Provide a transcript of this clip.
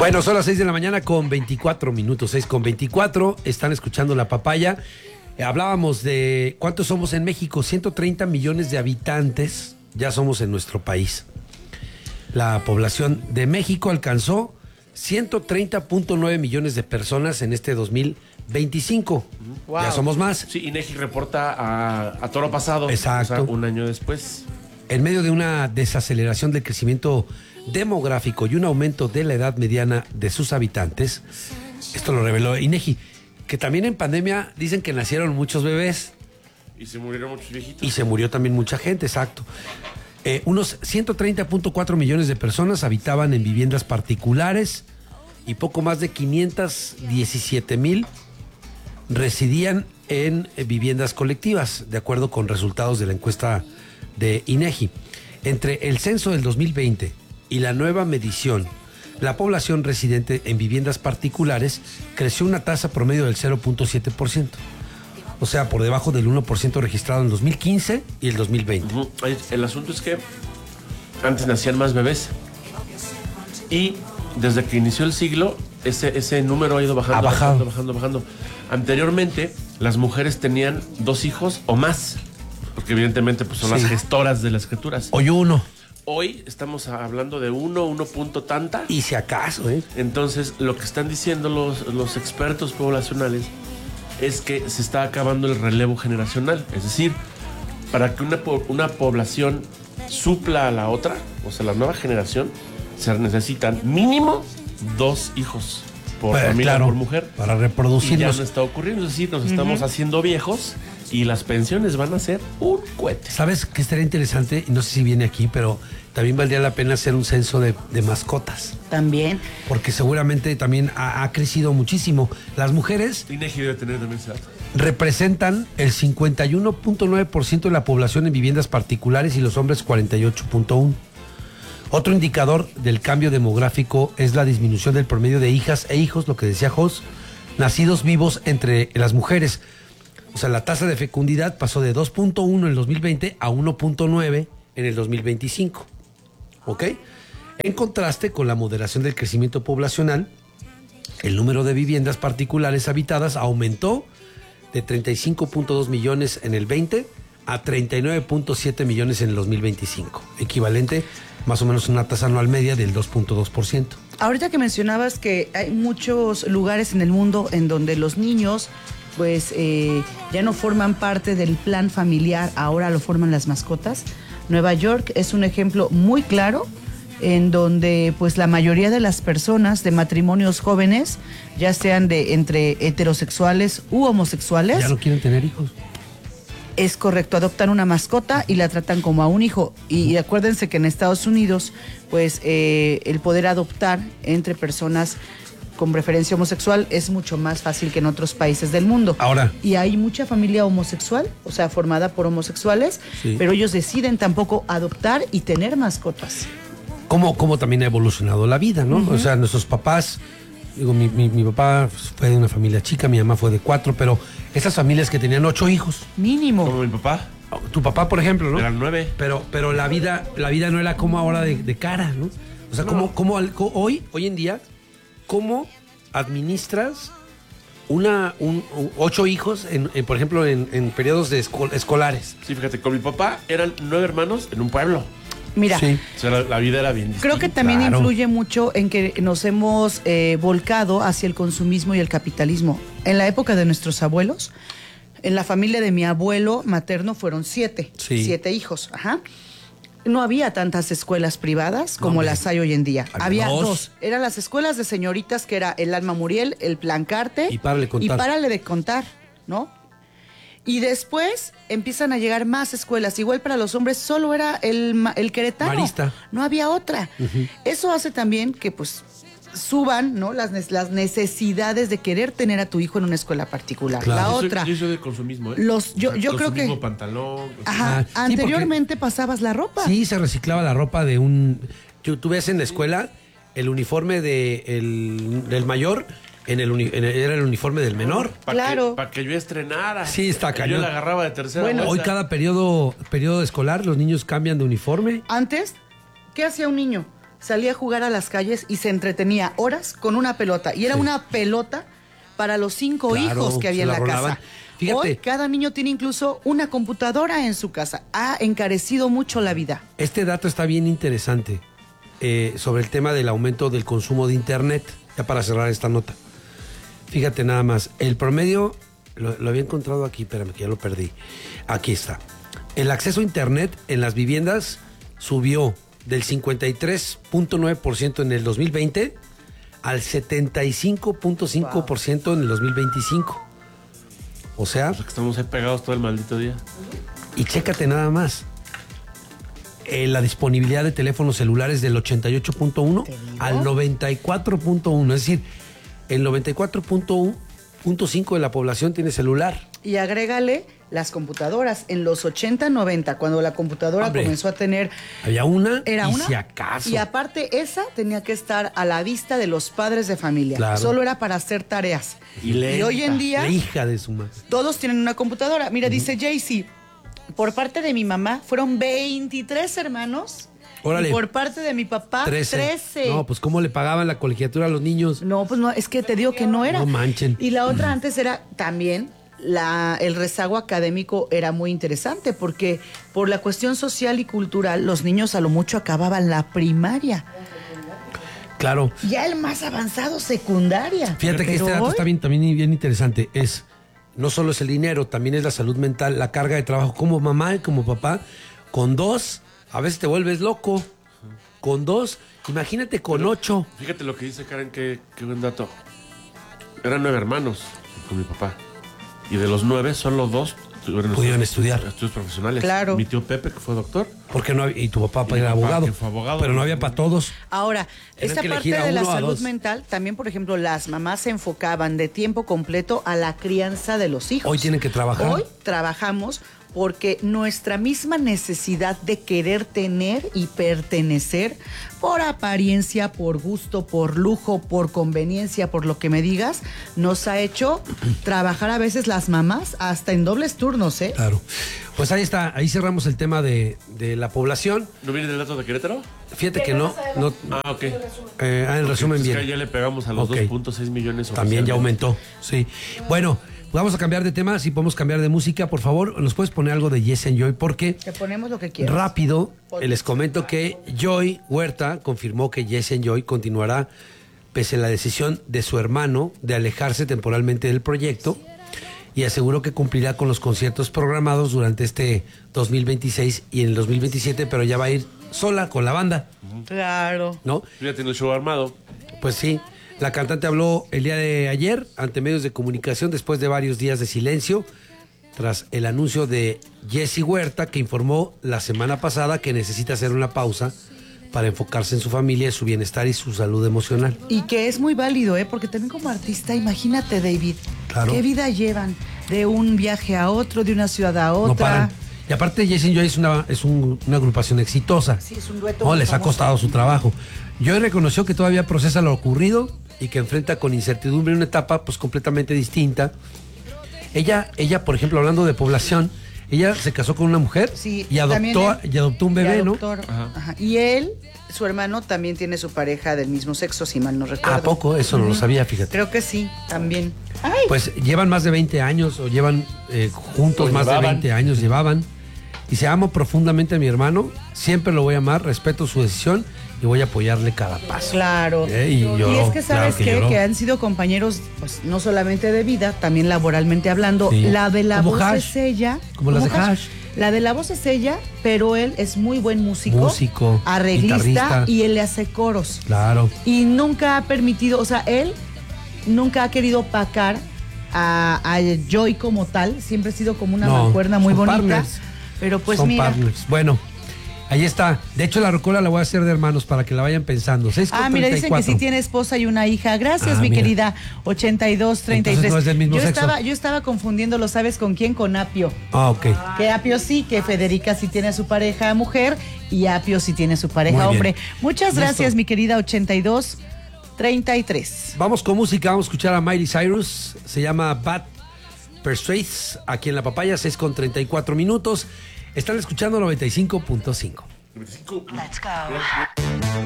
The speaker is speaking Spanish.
Bueno, son las 6 de la mañana con 24 minutos, 6 con 24. Están escuchando La Papaya. Hablábamos de cuántos somos en México, 130 millones de habitantes ya somos en nuestro país. La población de México alcanzó 130.9 millones de personas en este 2025. Wow. Ya somos más. Sí, INEGI reporta a toro pasado. Exacto. O sea, un año después. En medio de una desaceleración del crecimiento demográfico y un aumento de la edad mediana de sus habitantes, esto lo reveló INEGI, que también en pandemia dicen que nacieron muchos bebés. Y se murieron muchos viejitos. Y se murió también mucha gente, exacto. Unos 130.4 millones de personas habitaban en viviendas particulares y poco más de 517,000 residían en viviendas colectivas, de acuerdo con resultados de la encuesta de INEGI. Entre el censo del 2020 y la nueva medición, la población residente en viviendas particulares creció una tasa promedio del 0.7%. O sea, por debajo del 1% registrado en el 2015 y el 2020. El asunto es que antes nacían más bebés. Y desde que inició el siglo, ese número ha ido bajando. Anteriormente, las mujeres tenían 2 hijos o más. Porque evidentemente pues, son las gestoras de las criaturas. Hoy uno. Hoy estamos hablando de 1 punto tanta. Y si acaso, Entonces, lo que están diciendo los expertos poblacionales es que se está acabando el relevo generacional. Es decir, para que una población supla a la otra, o sea, la nueva generación, se necesitan mínimo 2 hijos por familia, por mujer. Para reproducirnos. Y ya no está ocurriendo, es decir, nos estamos haciendo viejos y las pensiones van a ser un cohete. ¿Sabes qué estaría interesante? No sé si viene aquí, pero también valdría la pena hacer un censo de mascotas. También. Porque seguramente también ha crecido muchísimo. Las mujeres INEGI debe tener también ese dato. Representan el 51.9% de la población en viviendas particulares y los hombres 48.1%. Otro indicador del cambio demográfico es la disminución del promedio de hijas e hijos, lo que decía Jos, nacidos vivos entre las mujeres. O sea, la tasa de fecundidad pasó de 2.1 en el 2020 a 1.9 en el 2025. ¿Ok? En contraste con la moderación del crecimiento poblacional, el número de viviendas particulares habitadas aumentó de 35.2 millones en el 20 a 39.7 millones en el 2025, equivalente más o menos a una tasa anual media del 2.2%. Ahorita que mencionabas que hay muchos lugares en el mundo en donde los niños pues ya no forman parte del plan familiar, ahora lo forman las mascotas. Nueva York es un ejemplo muy claro en donde pues la mayoría de las personas de matrimonios jóvenes, ya sean de entre heterosexuales u homosexuales, ya no quieren tener hijos. Es correcto, adoptan una mascota y la tratan como a un hijo. Y acuérdense que en Estados Unidos, pues el poder adoptar entre personas con preferencia homosexual es mucho más fácil que en otros países del mundo. Ahora. Y hay mucha familia homosexual, o sea, formada por homosexuales, pero ellos deciden tampoco adoptar y tener mascotas. Como también ha evolucionado la vida, ¿no? O sea, nuestros papás, digo, mi papá fue de una familia chica, mi mamá fue de 4, pero esas familias que tenían 8 hijos. Mínimo. Como mi papá. Tu papá, por ejemplo, ¿no? Eran 9. Pero la vida no era como ahora de cara, ¿no? O sea, no. Hoy en día, ¿cómo administras 8 hijos, por ejemplo, en periodos escolares? Sí, fíjate, con mi papá eran 9 hermanos en un pueblo. Mira, o sea, la vida era bien distinta. Creo que también influye mucho en que nos hemos volcado hacia el consumismo y el capitalismo. En la época de nuestros abuelos, en la familia de mi abuelo materno fueron 7 hijos. Ajá. No había tantas escuelas privadas como las hay hoy en día. Había 2. Eran las escuelas de señoritas, que era el Alma Muriel, el Plancarte y Párale de Contar, ¿no? Y después empiezan a llegar más escuelas. Igual para los hombres solo era el Querétaro. Marista. No había otra. Eso hace también que pues suban, ¿no? las necesidades de querer tener a tu hijo en una escuela particular. Claro. La otra. Yo soy de consumismo, ¿eh? Yo creo que pantalón. Ajá. Anteriormente pasabas la ropa. Sí, se reciclaba la ropa de tú ves en la escuela el uniforme del mayor. Era el uniforme del menor. Para que yo estrenara. Sí, está cañón. Yo la agarraba de tercera. Bueno, hoy cada periodo escolar los niños cambian de uniforme. Antes, ¿qué hacía un niño? salía a jugar a las calles y se entretenía horas con una pelota. Y era una pelota para los 5 Claro, hijos que había en se la la rolaban. casa. Fíjate. Hoy cada niño tiene incluso una computadora en su casa. Ha encarecido mucho la vida. Este dato está bien interesante sobre el tema del aumento del consumo de Internet, ya para cerrar esta nota. Fíjate nada más, el promedio, lo había encontrado aquí, espérame que ya lo perdí. Aquí está. El acceso a Internet en las viviendas subió del 53.9% en el 2020 al 75.5% en el 2025. O sea, Que estamos ahí pegados todo el maldito día. y chécate nada más. La disponibilidad de teléfonos celulares del 88.1 al 94.1. Es decir, el 94.5 de la población tiene celular. Y agrégale las computadoras. En los 80, 90, cuando la computadora Hombre, comenzó a tener... Había una Era y una. si acaso. Y aparte, esa tenía que estar a la vista de los padres de familia. Claro. Solo era para hacer tareas. Y lenta. hoy en día, La hija de su madre. todos tienen una computadora. Mira, dice Jaycee, por parte de mi mamá fueron 23 hermanos. Órale. Y por parte de mi papá, 13. No, pues ¿cómo le pagaban la colegiatura a los niños? No, pues no, es que te digo que no era. No manchen. Y la otra antes era también el rezago académico era muy interesante porque por la cuestión social y cultural los niños a lo mucho acababan la primaria. Claro. Ya el más avanzado secundaria. Fíjate que Pero este dato hoy, está también bien interesante. No solo es el dinero, también es la salud mental, la carga de trabajo. Como mamá y como papá, con 2, a veces te vuelves loco. Con 2, imagínate con 8. Fíjate lo que dice Karen, qué buen dato. Eran 9 hermanos con mi papá. Y de los 9, solo 2 Pudieron estudiar. Estudios profesionales. Claro. Mi tío Pepe, que fue doctor. Porque no había, y tu papá Y mi era papá, abogado, que fue abogado. pero no había para todos. ahora, Tenían esta que parte elegir a de la uno o a salud dos. mental, también, por ejemplo, las mamás se enfocaban de tiempo completo a la crianza de los hijos. Hoy tienen que trabajar. Hoy trabajamos porque nuestra misma necesidad de querer tener y pertenecer por apariencia, por gusto, por lujo, por conveniencia, por lo que me digas, nos ha hecho trabajar a veces las mamás hasta en dobles turnos, ¿eh? Claro. Pues ahí está, ahí cerramos el tema de la población. ¿No viene del dato de Querétaro? Fíjate que no Ok. en resumen Es que bien. ya le pegamos a los Ok. 2.6 millones. También ya oficialmente. aumentó, sí. Bueno, vamos a cambiar de tema, si podemos cambiar de música, por favor, nos puedes poner algo de Yes and Joy, porque Te ponemos lo que quieras. rápido les comento que Joy Huerta confirmó que Yes and Joy continuará pese a la decisión de su hermano de alejarse temporalmente del proyecto y aseguró que cumplirá con los conciertos programados durante este 2026 y en el 2027, pero ya va a ir sola con la banda, Claro. ¿no? Ya tiene el show armado. Pues sí, la cantante habló el día de ayer ante medios de comunicación después de varios días de silencio tras el anuncio de Jessie Huerta, que informó la semana pasada que necesita hacer una pausa para enfocarse en su familia, su bienestar y su salud emocional. Y que es muy válido, ¿eh? Porque también como artista, imagínate, David, Claro. qué vida llevan de un viaje a otro, de una ciudad a No otra. paran. Y aparte, Yes and Joy es una agrupación exitosa. Sí, es un dueto No, muy les ha famoso. costado su trabajo. Joy reconoció que todavía procesa lo ocurrido y que enfrenta con incertidumbre una etapa pues completamente distinta. Ella, por ejemplo, hablando de población, ella se casó con una mujer Sí, y también adoptó un bebé, y ¿no? adoptó, ajá. Y él, su hermano, también tiene su pareja del mismo sexo, si mal no recuerdo. ¿A poco? Eso no lo sabía, fíjate. Creo que sí, también. Ay, Pues llevan más de 20 años o llevan juntos O más de llevaban. 20 años, llevaban. Dice, amo profundamente a mi hermano, siempre lo voy a amar, respeto su decisión y voy a apoyarle cada paso. claro. Y lloró, es que sabes claro que qué? lloró. Que han sido compañeros, pues no solamente de vida, también laboralmente hablando. Sí. La de la Como voz Hash. es ella. Como las de Hash. La de la voz es ella, pero él es muy buen músico, arreglista guitarrista. y él le hace coros. Claro. Y nunca ha permitido, o sea, él nunca ha querido opacar a Joy como tal, siempre ha sido como una No, mancuerna muy son bonita. partners. Pero pues Son mira. partners. Bueno, ahí está. De hecho, la rocola la voy a hacer de hermanos para que la vayan pensando. 6:34. Mira, dicen que sí tiene esposa y una hija. Gracias, Ah, mi mira. querida 8233. Entonces no es del mismo sexo. Yo estaba confundiéndolo, ¿sabes con quién? Con Apio. Ah, ok. Que Apio sí, que Federica sí tiene su pareja mujer y Apio sí tiene su pareja Muy bien. hombre. Muchas Listo. gracias, mi querida 8233. Vamos con música, vamos a escuchar a Miley Cyrus. Se llama Bad Persuades, aquí en La Papaya, 6:34 minutos. Están escuchando 95.5. Let's Let's go.